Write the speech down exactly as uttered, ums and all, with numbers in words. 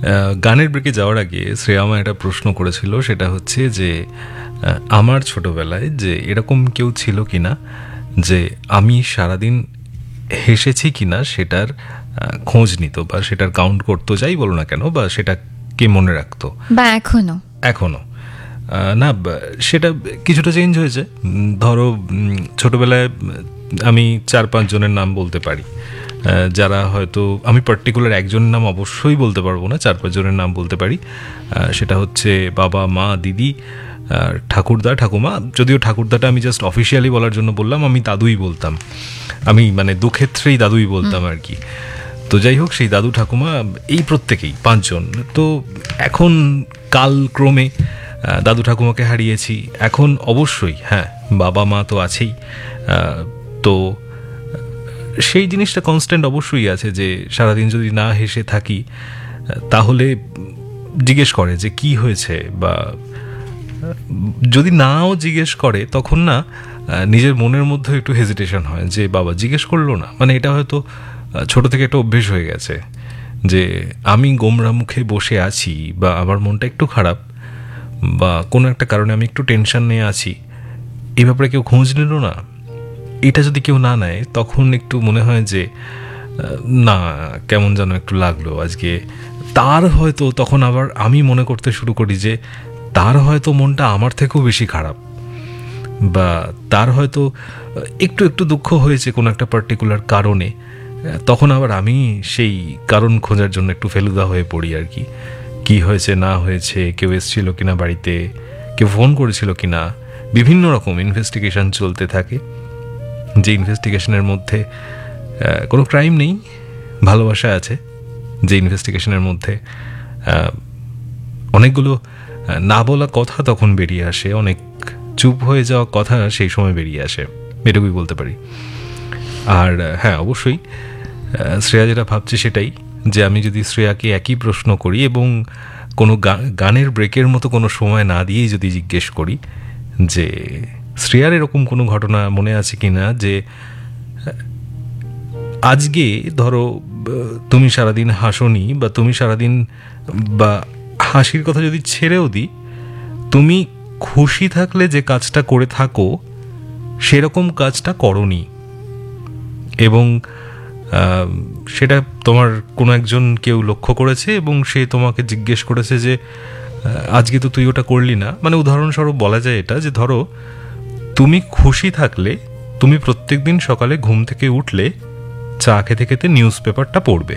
গানের ব্রেকে যাওয়ার আগে শ্রেয়া আমার একটা প্রশ্ন করেছিল, সেটা হচ্ছে যে আমার ছোটবেলায় যে এরকম কেউ ছিল কিনা যে আমি সারাদিন হেসেছি কিনা সেটার খোঁজ নিত বা সেটার কাউন্ট করতো, যাই বলো না কেন, বা সেটাকে মনে রাখতো, বা এখনো এখনো না। সেটা কিছুটা চেঞ্জ হয়েছে। ধরো ছোটবেলায় আমি চার পাঁচ জনের নাম বলতে পারি, যারা হয়তো, আমি পার্টিকুলার একজনের নাম অবশ্যই বলতে পারবো না, চার পাঁচ জনের নাম বলতে পারি। সেটা হচ্ছে বাবা, মা, দিদি, ঠাকুরদা, ঠাকুমা। যদিও ঠাকুরদাটা আমি জাস্ট অফিসিয়ালি বলার জন্য বললাম, আমি দাদুই বলতাম, আমি মানে দুক্ষেত্রেই দাদুই বলতাম আর কি। তো যাই হোক, সেই দাদু ঠাকুমা এই প্রত্যেকেই পাঁচজন। তো এখন কালক্রমে দাদু ঠাকুমাকে হারিয়েছি, এখন অবশ্যই হ্যাঁ বাবা মা তো আছেই। তো সেই জিনিসটা কনস্ট্যান্ট অবশ্যই আছে যে সারাদিন যদি না হেসে থাকি তাহলে জিজ্ঞেস করে যে কি হয়েছে, বা যদি নাও জিজ্ঞেস করে তখন না নিজের মনের মধ্যে একটু হেজিটেশন হয় যে বাবা জিজ্ঞেস করলো না। মানে এটা হয়তো ছোট থেকে একটা অভ্যেস হয়ে গেছে যে আমি গোমরা মুখে বসে আছি, বা আমার মনটা একটু খারাপ, বা কোনো একটা কারণে আমি একটু টেনশন নিয়ে আছি, এই ব্যাপারে কেউ খোঁজ নিল না। এটা যদি কেউ না নেয় তখন একটু মনে হয় যে না, কেমন যেন একটু লাগলো আজকে। তার হয়তো তখন আবার আমি মনে করতে শুরু করি যে তার হয়তো মনটা আমার থেকেও বেশি খারাপ, বা তার হয়তো একটু একটু দুঃখ হয়েছে কোনো একটা পার্টিকুলার কারণে। তখন আবার আমি সেই কারণ খোঁজার জন্য একটু ফেলুদা হয়ে পড়ি আর কি। কী হয়েছে না হয়েছে, কেউ এসেছিল কিনা বাড়িতে, কেউ ফোন করেছিল কিনা, বিভিন্ন রকম ইনভেস্টিগেশন চলতে থাকে। যে ইনভেস্টিগেশনের মধ্যে কোনো ক্রাইম নেই, ভালোবাসা আছে। যে ইনভেস্টিগেশনের মধ্যে অনেকগুলো না বলা কথা তখন বেরিয়ে আসে, অনেক চুপ হয়ে যাওয়া কথা সেই সময় বেরিয়ে আসে, এটুকুই বলতে পারি। আর হ্যাঁ, অবশ্যই শ্রেয়া যেটা ভাবছে সেটাই, যে আমি যদি শ্রেয়াকে একই প্রশ্ন করি এবং কোনো গানের ব্রেকের মতো কোনো সময় না দিয়েই যদি জিজ্ঞেস করি যে শ্রেয়ার এরকম কোনো ঘটনা মনে আছে কি না, যে আজকে ধরো তুমি সারাদিন হাসোনি, বা তুমি সারাদিন, বা হাসির কথা যদি ছেড়েও দিই, তুমি খুশি থাকলে যে কাজটা করে থাকো সেরকম কাজটা করনি, এবং সেটা তোমার কোনো একজন কেউ লক্ষ্য করেছে এবং সে তোমাকে জিজ্ঞেস করেছে যে আজকে তো তুই ওটা করলি না। মানে উদাহরণস্বরূপ বলা যায় এটা, যে ধরো তুমি খুশি থাকলে তুমি প্রত্যেক দিন সকালে ঘুম থেকে উঠলে চা খেতে খেতে নিউজ পেপারটা পড়বে,